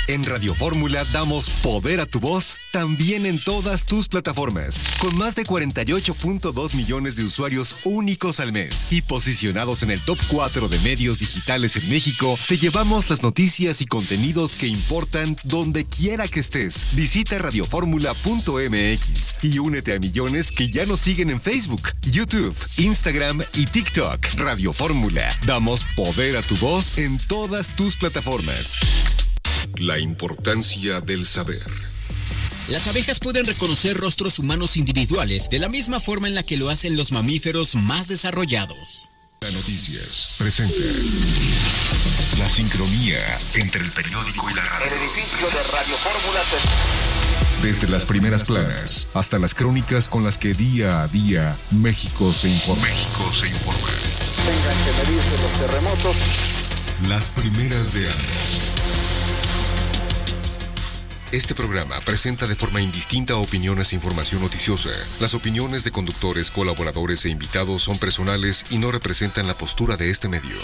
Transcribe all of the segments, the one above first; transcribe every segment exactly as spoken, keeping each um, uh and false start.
En Radio Fórmula damos poder a tu voz también en todas tus plataformas. Con más de cuarenta y ocho punto dos millones de usuarios únicos al mes y posicionados en el top cuatro de medios digitales en México, te llevamos las noticias y contenidos que importan donde quiera que estés. Visita radioformula punto m x y únete a millones que ya nos siguen en Facebook, YouTube, Instagram y TikTok. Radio Fórmula. Damos poder a tu voz en todas tus plataformas. La importancia del saber. Las abejas pueden reconocer rostros humanos individuales de la misma forma en la que lo hacen los mamíferos más desarrollados. Las noticias presenta la sincronía entre el periódico y la radio. El edificio de Radio Fórmula. Desde las primeras planas hasta las crónicas con las que día a día México se informa. México se informa. Tengan que medirse los terremotos. Las primeras de año. Este programa presenta de forma indistinta opiniones e información noticiosa. Las opiniones de conductores, colaboradores e invitados son personales y no representan la postura de este medio.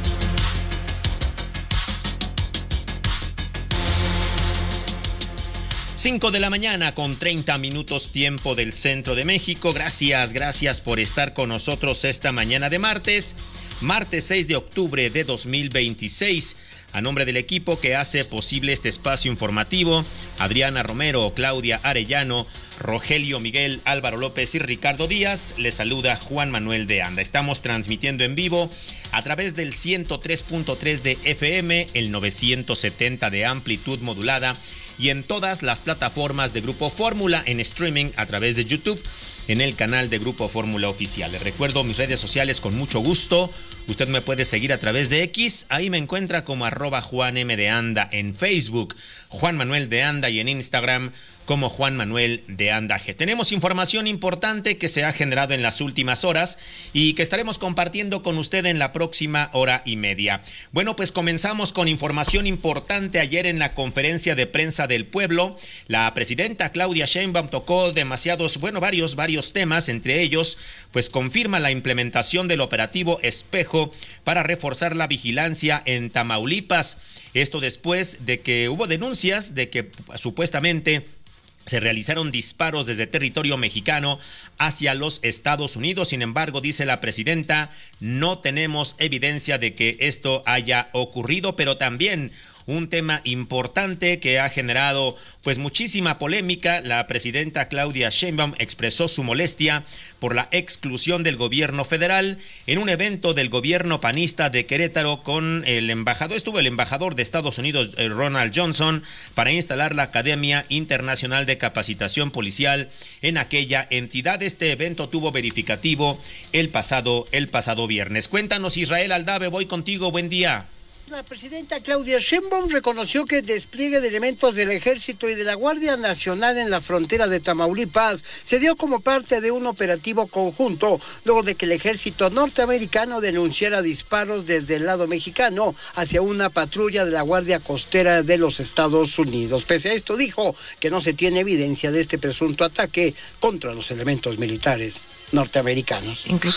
cinco de la mañana con treinta minutos tiempo del centro de México. Gracias, gracias por estar con nosotros esta mañana de martes, martes seis de octubre de dos mil veintiséis. A nombre del equipo que hace posible este espacio informativo, Adriana Romero, Claudia Arellano, Rogelio Miguel, Álvaro López y Ricardo Díaz, les saluda Juan Manuel de Anda. Estamos transmitiendo en vivo a través del ciento tres punto tres de F M, el novecientos setenta de amplitud modulada y en todas las plataformas de Grupo Fórmula en streaming a través de YouTube en el canal de Grupo Fórmula Oficial. Les recuerdo mis redes sociales con mucho gusto. Usted me puede seguir a través de X, ahí me encuentra como arroba Juan M de Anda en Facebook, Juan Manuel de Anda y en Instagram como Juan Manuel de Anda G. Tenemos información importante que se ha generado en las últimas horas y que estaremos compartiendo con usted en la próxima hora y media. Bueno, pues comenzamos con información importante. Ayer en la conferencia de prensa del pueblo, la presidenta Claudia Sheinbaum tocó demasiados, bueno, varios, varios temas, entre ellos, pues confirma la implementación del operativo Espejo para reforzar la vigilancia en Tamaulipas. Esto después de que hubo denuncias de que supuestamente se realizaron disparos desde territorio mexicano hacia los Estados Unidos. Sin embargo, dice la presidenta, no tenemos evidencia de que esto haya ocurrido, pero también un tema importante que ha generado pues muchísima polémica. La presidenta Claudia Sheinbaum expresó su molestia por la exclusión del gobierno federal en un evento del gobierno panista de Querétaro con el embajador, estuvo el embajador de Estados Unidos, Ronald Johnson, para instalar la Academia Internacional de Capacitación Policial en aquella entidad. Este evento tuvo verificativo el pasado, el pasado viernes. Cuéntanos, Israel Aldave, voy contigo, buen día. La presidenta Claudia Sheinbaum reconoció que el despliegue de elementos del Ejército y de la Guardia Nacional en la frontera de Tamaulipas se dio como parte de un operativo conjunto, luego de que el Ejército norteamericano denunciara disparos desde el lado mexicano hacia una patrulla de la Guardia Costera de los Estados Unidos. Pese a esto, dijo que no se tiene evidencia de este presunto ataque contra los elementos militares norteamericanos. Incluso